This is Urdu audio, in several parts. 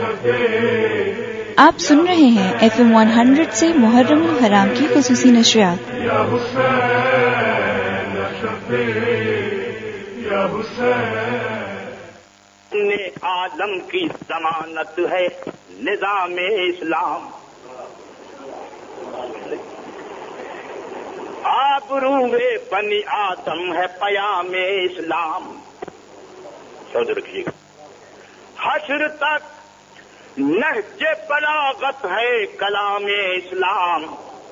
آپ سن رہے ہیں FM 100 سے محرم الحرام کی خصوصی نشریات۔ عالم کی ضمانت ہے نظام اسلام، آبروئے بنی آدم ہے پیام اسلام۔ سوچ رکھیے گا، حشر تک نہج بلاغت ہے کلام اسلام۔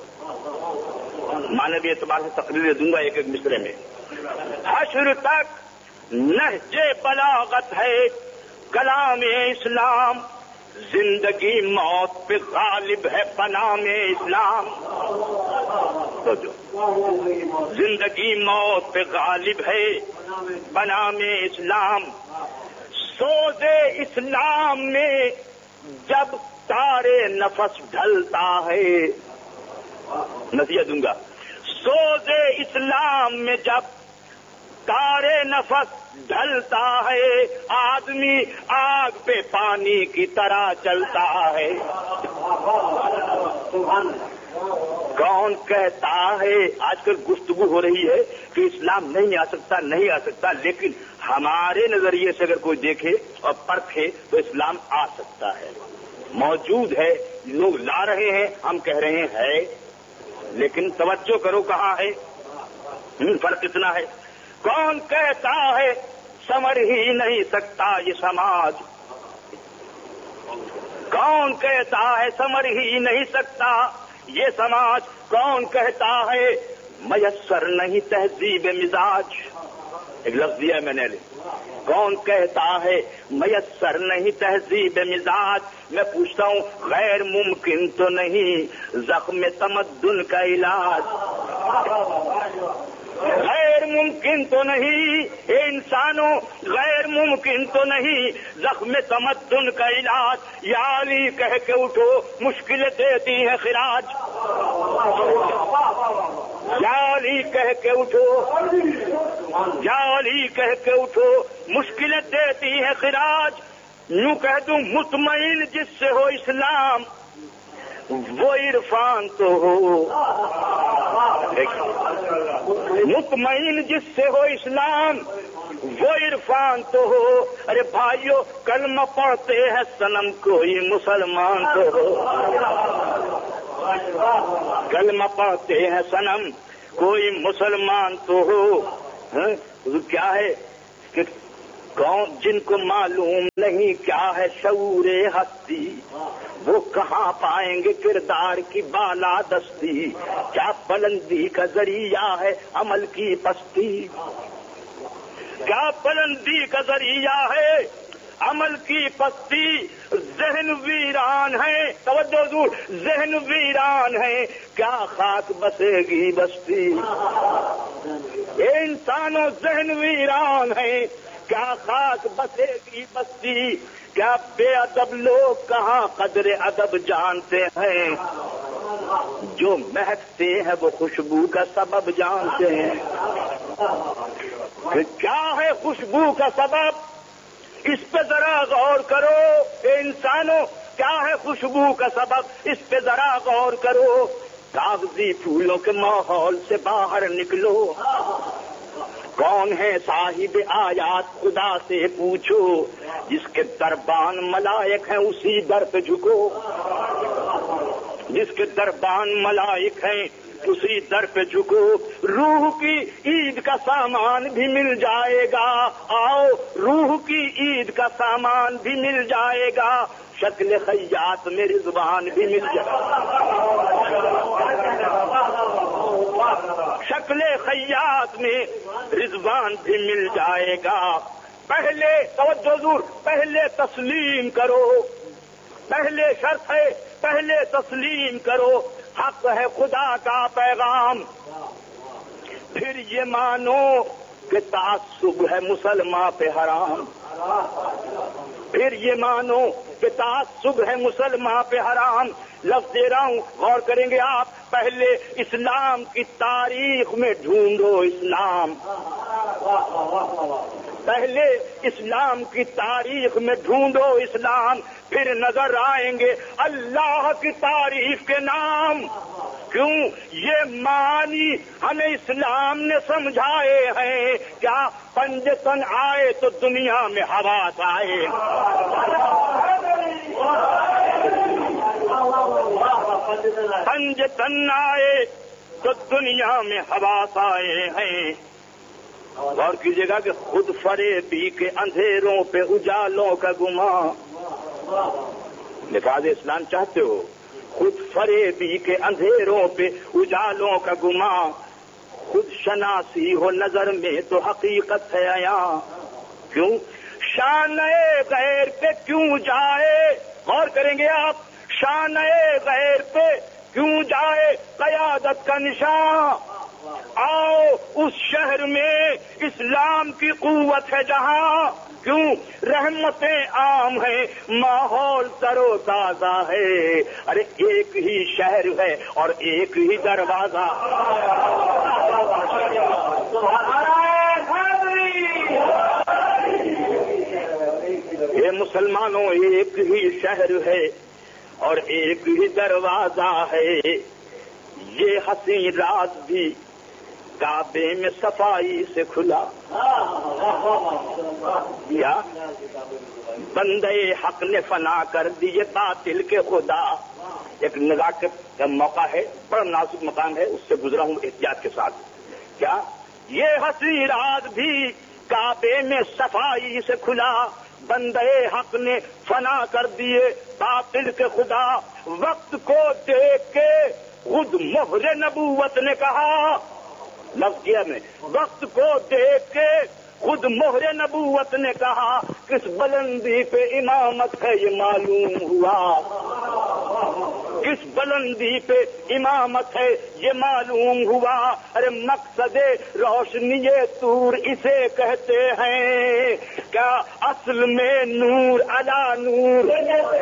مانوی اعتبار سے تقریر دوں گا ایک ایک مصرے میں۔ حشر تک نہج بلاغت ہے کلام اسلام، زندگی موت پہ غالب ہے بنام اسلام۔ زندگی موت پہ غالب ہے بنام اسلام۔ سوز اسلام میں جب تارے نفس ڈھلتا ہے، نتیجہ دوں گا، سوز اسلام میں جب تارے نفس ڈھلتا ہے، آدمی آگ پہ پانی کی طرح چلتا ہے۔ کون کہتا ہے، آج کل گفتگو ہو رہی ہے کہ اسلام نہیں آ سکتا، لیکن ہمارے نظریے سے اگر کوئی دیکھے اور پرکھے تو اسلام آ سکتا ہے، موجود ہے، لوگ لا رہے ہیں، ہم کہہ رہے ہیں، لیکن توجہ کرو کہاں ہے، فرق اتنا ہے۔ کون کہتا ہے سمر ہی نہیں سکتا یہ سماج، کون کہتا ہے سمر ہی نہیں سکتا یہ سماج، کون کہتا ہے میسر نہیں تہذیب مزاج، ایک لفظ دیا ہے میں نے، کون کہتا ہے میسر نہیں تہذیب مزاج۔ میں پوچھتا ہوں، غیر ممکن تو نہیں زخم تمدن کا علاج، غیر ممکن تو نہیں اے انسانوں، غیر ممکن تو نہیں زخم تمدن کا علاج۔ یا علی کہہ کے اٹھو مشکلیں دیتی ہیں خراج، یا علی کہہ کے اٹھو، یا علی کہہ کے اٹھو مشکلیں دیتی ہیں خراج۔ یوں کہہ دوں مطمئن جس سے ہو اسلام وہ عرفان تو ہو، مطمئن جس سے ہو اسلام وہ عرفان تو ہو۔ ارے بھائیو کلمہ پڑھتے ہیں صنم کوئی مسلمان تو ہو، کلمہ پڑھتے ہیں صنم کوئی مسلمان تو ہو۔ کیا ہے کہ کون جن کو معلوم نہیں کیا ہے شعور ہستی، وہ کہاں پائیں گے کردار کی بالا دستی، کیا بلندی کا ذریعہ ہے عمل کی پستی، کیا بلندی کا ذریعہ ہے عمل کی پستی۔ ذہن ویران ہے، توجہ دور، ذہن ویران ہے کیا خاک بسے گی بستی، اے انسانوں ذہن ویران ہے کیا خاک بسے گی بستی۔ کیا بے ادب لوگ کہاں قدر ادب جانتے ہیں، جو مہکتے ہیں وہ خوشبو کا سبب جانتے ہیں۔ کہ کیا ہے خوشبو کا سبب، اس پہ ذرا غور کرو اے انسانوں، کیا ہے خوشبو کا سبب، اس پہ ذرا غور کرو۔ کاغذی پھولوں کے ماحول سے باہر نکلو، کون ہے صاحب آیات خدا سے پوچھو، جس کے دربان ملائک ہیں اسی در پہ جھکو، جس کے دربان ملائک ہیں اسی در پہ جھکو۔ روح کی عید کا سامان بھی مل جائے گا، آؤ روح کی عید کا سامان بھی مل جائے گا، شکل خیاط میں رضوان بھی مل جائے گا، شکل خیاط میں رضوان بھی مل جائے گا۔ پہلے توجہ ضرور، پہلے تسلیم کرو، پہلے شرط ہے پہلے تسلیم کرو، حق ہے خدا کا پیغام، پھر یہ مانو کہ تعصب ہے مسلمان پہ حرام، پھر یہ مانو کہ تعصب ہے مسلمان پہ حرام۔ لفظ دے رہا ہوں، غور کریں گے آپ، پہلے اسلام کی تاریخ میں ڈھونڈو اسلام، پہلے اسلام کی تاریخ میں ڈھونڈو اسلام، پھر نظر آئیں گے اللہ کی تعریف کے نام۔ کیوں؟ یہ معنی ہمیں اسلام نے سمجھائے ہیں۔ کیا پنجتن آئے تو دنیا میں حواس آئے، پنجتن آئے تو دنیا میں حواس آئے ہیں۔ غور کیجیے گا کہ خود فریبی کے اندھیروں پہ اجالوں کا گمان، نفاذ اسلام چاہتے ہو؟ خود فریبی کے اندھیروں پہ اجالوں کا گمان، خود شناسی ہو نظر میں تو حقیقت ہے عیاں۔ کیوں؟ شان غیر پہ کیوں جائے، غور کریں گے آپ، شان غیر پہ کیوں جائے قیادت کا نشان۔ آؤ اس شہر میں اسلام کی قوت ہے جہاں، کیوں؟ رحمتیں عام ہیں، ماحول تر و تازہ ہے۔ ارے ایک ہی شہر ہے اور ایک ہی دروازہ، یہ مسلمانوں ایک ہی شہر ہے اور ایک ہی دروازہ ہے۔ یہ حسین راز بھی کعبے میں صفائی سے کھلا، یا بندے حق نے فنا کر دیے باطل کے خدا۔ ایک نزاکت کا موقع ہے، بڑا نازک مقام ہے، اس سے گزرا ہوں احتیاط کے ساتھ۔ کیا یہ حسین راز بھی کعبے میں صفائی سے کھلا، بندے حق نے فنا کر دیے باطل کے خدا۔ وقت کو دیکھ کے خود مہر نبوت نے کہا، لفظ کیا میں، وقت کو دیکھ کے خود مہر نبوت نے کہا، کس بلندی پہ امامت ہے یہ معلوم ہوا، کس بلندی پہ امامت ہے یہ معلوم ہوا۔ ارے مقصد روشنی طور اسے کہتے ہیں، کیا اصل میں نور علی نور،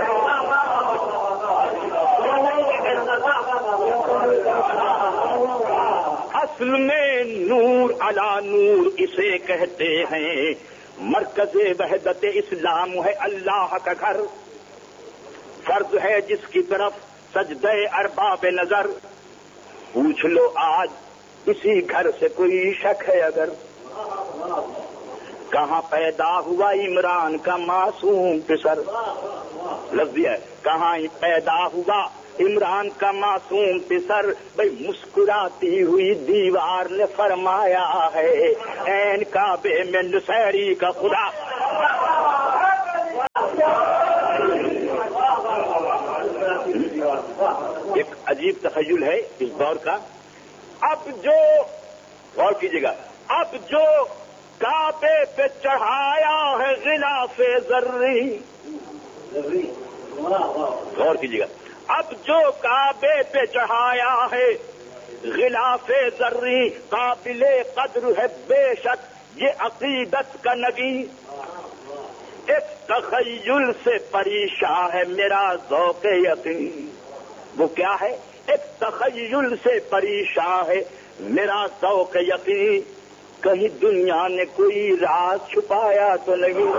اصل میں نور علی نور اسے کہتے ہیں۔ مرکز وحدت اسلام ہے اللہ کا گھر، فرض ہے جس کی طرف سجدہ ارباب نظر۔ پوچھ لو آج اسی گھر سے کوئی شک ہے اگر، کہاں پیدا ہوا عمران کا معصوم پسر، لفظ ہے کہاں پیدا ہوا عمران کا معصوم پسر۔ بھئی مسکراتی ہوئی دیوار نے فرمایا ہے، عین کعبے میں نصیری کا خدا۔ ایک عجیب تخیل ہے اس دور کا۔ اب جو، غور کیجیے گا، اب جو کعبے پہ چڑھایا ہے غلاف زرری، غور کیجیے گا، اب جو کعبے پہ چڑھایا ہے غلاف زرری، قابل قدر ہے بے شک یہ عقیدت کا نگی۔ ایک تخیل سے پریشان ہے میرا ذوق یقین، وہ کیا ہے؟ ایک تخیل سے پریشان ہے میرا ذوق یقین، کہیں دنیا نے کوئی راز چھپایا تو نہیں،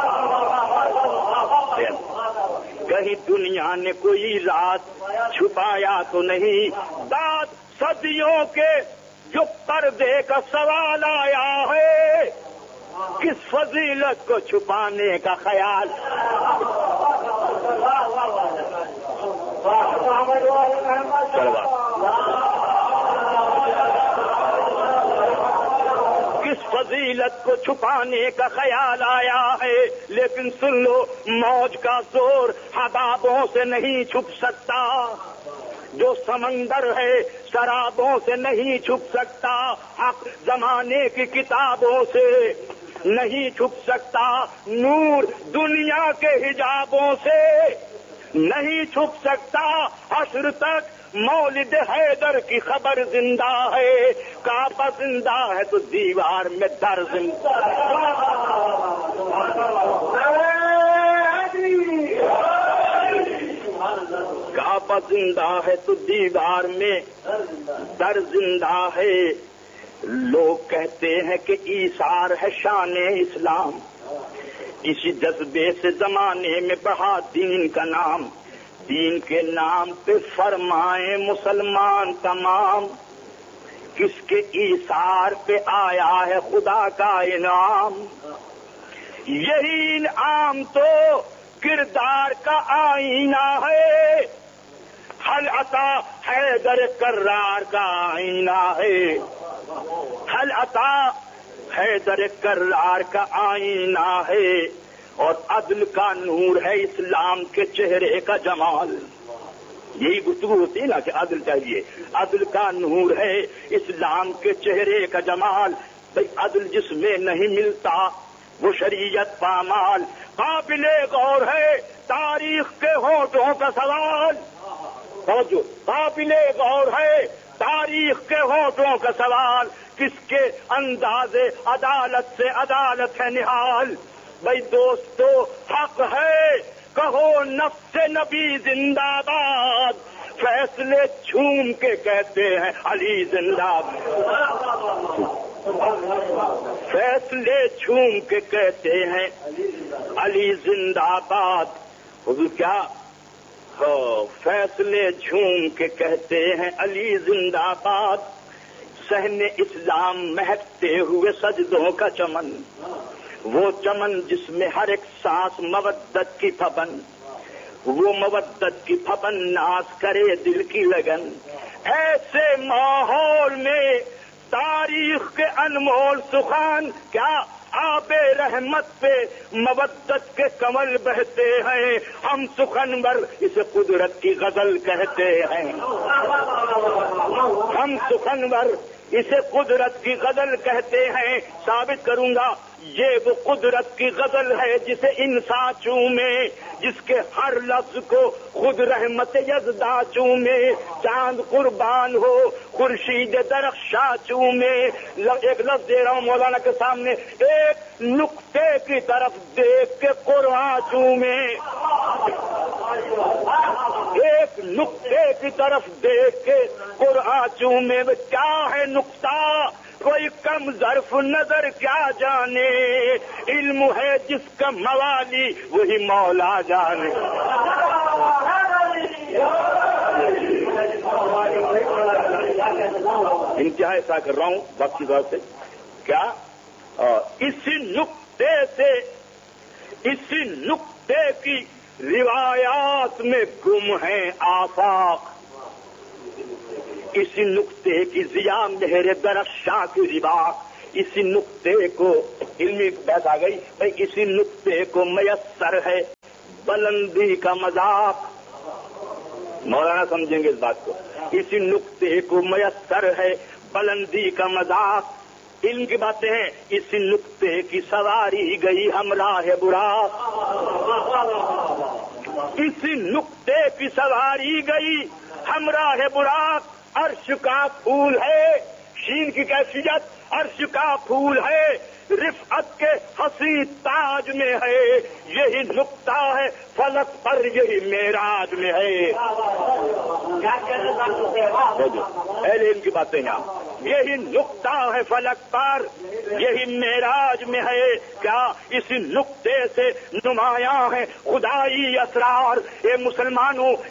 کہیں دنیا نے کوئی راز چھپایا تو نہیں۔ داد صدیوں کے جو پردے کا سوال آیا ہے، کس فضیلت کو چھپانے کا خیال، کس فضیلت کو چھپانے کا خیال آیا ہے۔ لیکن سن لو، موج کا زور حبابوں سے نہیں چھپ سکتا، جو سمندر ہے شرابوں سے نہیں چھپ سکتا، حق زمانے کی کتابوں سے نہیں چھپ سکتا، نور دنیا کے حجابوں سے نہیں چھپ سکتا۔ حشر تک مولد حیدر کی خبر زندہ ہے، کعبہ زندہ ہے تو دیوار میں در زندہ، کعبہ زندہ ہے تو دیوار میں در زندہ ہے۔ لوگ کہتے ہیں کہ ایثار ہے شان اسلام، اسی جذبے سے زمانے میں بڑھا دین کا نام، دین کے نام پہ فرمائیں مسلمان تمام، کس کے ایثار پہ آیا ہے خدا کا انعام، یہی انعام تو کردار کا آئینہ ہے، حل عطا حیدر کرار کا آئینہ ہے، حل عطا حیدر کرار کا آئینہ ہے، اور عدل کا نور ہے اسلام کے چہرے کا جمال۔ یہی گفتگو ہوتی ہے نا کہ عدل چاہیے، عدل کا نور ہے اسلام کے چہرے کا جمال، بھئی عدل جس میں نہیں ملتا وہ شریعت پامال، قابل غور ہے تاریخ کے ہونٹوں کا سوال، توجہ، قابل غور ہے تاریخ کے ہونٹوں کا سوال، کس کے انداز عدالت سے عدالت ہے نہال، بھئی دوستو حق ہے کہو نفس نبی زندہ باد، فیصلے جھوم کے کہتے ہیں علی زندہ باد، فیصلے جھوم کے کہتے ہیں علی زندہ باد، حضور کیا فیصلے جھوم کے کہتے ہیں علی زندہ باد، صحن اسلام مہکتے ہوئے سجدوں کا چمن، وہ چمن جس میں ہر ایک سانس مودت کی پھبن، وہ مودت کی پھبن ناز کرے دل کی لگن، ایسے ماحول میں تاریخ کے انمول سخن، کیا آب رحمت پہ مودت کے کمل بہتے ہیں، ہم سخنور اسے قدرت کی غزل کہتے ہیں، ہم سخنور اسے قدرت کی غزل کہتے ہیں، ثابت کروں گا یہ وہ قدرت کی غزل ہے جسے انسان چومے، جس کے ہر لفظ کو خود رحمت یزداں چومے، چاند قربان ہو خورشید درخشاں چومے، ایک لفظ دے رہا ہوں مولانا کے سامنے، ایک نقطے کی طرف دیکھ کے قرآن چومے، ایک نقطے کی طرف دیکھ کے قرآن چومے، کیا ہے نقطہ کوئی کم ظرف نظر کیا جانے، علم ہے جس کا موالی وہی مولا جانے، انتہا ایسا کر رہا ہوں وقت کی وجہ سے، کیا اسی نقطے کی روایات میں گم ہیں آفاق، اسی نقطے کی ضیا مہر درخشاں کی رباق، اسی نقطے کو علمی بحث آ گئی بھائی، اسی نقطے کو میسر ہے بلندی کا مذاق، مولانا سمجھیں گے اس بات کو، اسی نقطے کو میسر ہے بلندی کا مذاق، علم کی باتیں ہیں، اسی نقطے کی سواری گئی ہمراہ براق، اسی نقطے کی سواری گئی ہمراہ براق، عرش کا پھول ہے شین کی کیفیت، عرش کا پھول ہے رفعت کے حسین تاج میں ہے، یہی نقطہ ہے فلک پر یہی معراج میں ہے، اہل علم کی باتیں یہاں، یہی نقطہ ہے فلک پر یہی معراج میں ہے، کیا اسی نقطے سے نمایاں ہے خدائی اسرار، اے مسلمانوں